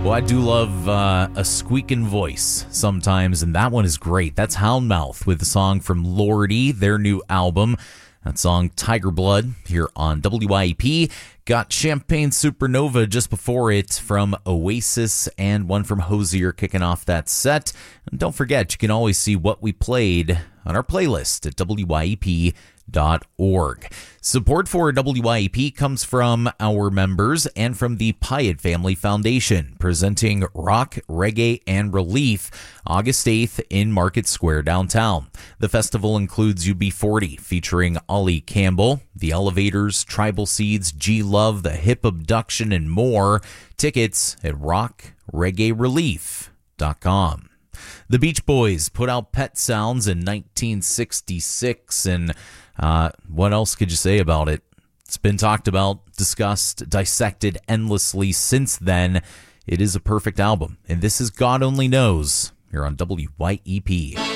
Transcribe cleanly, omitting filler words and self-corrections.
Well, I do love a squeaking voice sometimes, and that one is great. That's Houndmouth with the song from Lordi, their new album. That song, Tiger Blood, here on WYEP. Got Champagne Supernova just before it from Oasis, and one from Hozier kicking off that set. And don't forget, you can always see what we played on our playlist at WYEP.org. Support for WYEP comes from our members and from the Pyatt Family Foundation, presenting Rock, Reggae, and Relief August 8th in Market Square downtown. The festival includes UB40 featuring Ollie Campbell, The Elevators, Tribal Seeds, G-Love, The Hip Abduction, and more. Tickets at rockreggaerelief.com. The Beach Boys put out Pet Sounds in 1966, and what else could you say about it? It's been talked about, discussed, dissected endlessly since then. It is a perfect album, and this is God Only Knows here on WYEP.